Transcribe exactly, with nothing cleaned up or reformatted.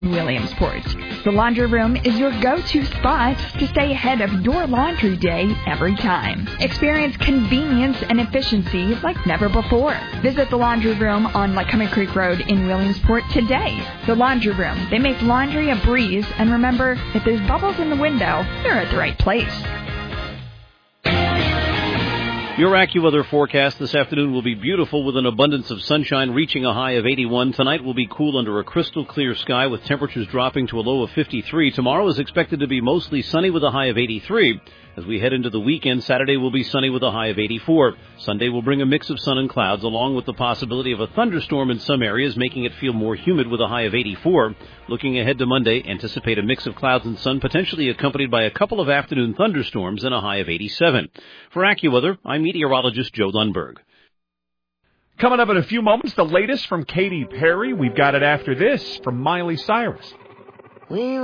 Williamsport. The Laundry Room is your go-to spot to stay ahead of your laundry day every time. Experience convenience and efficiency like never before. Visit the Laundry Room on Lycoming Creek Road in Williamsport today. The Laundry Room. They make laundry a breeze, and remember, if there's bubbles in the window, you're at the right place. Your AccuWeather forecast this afternoon will be beautiful with an abundance of sunshine reaching a high of eighty-one. Tonight will be cool under a crystal clear sky with temperatures dropping to a low of fifty-three. Tomorrow is expected to be mostly sunny with a high of eighty-three. As we head into the weekend, Saturday will be sunny with a high of eighty-four. Sunday will bring a mix of sun and clouds along with the possibility of a thunderstorm in some areas, making it feel more humid with a high of eighty-four. Looking ahead to Monday, anticipate a mix of clouds and sun, potentially accompanied by a couple of afternoon thunderstorms and a high of eighty-seven. For AccuWeather, I'm meteorologist Joe Lundberg. Coming up in a few moments, the latest from Katy Perry. We've got it after this from Miley Cyrus. We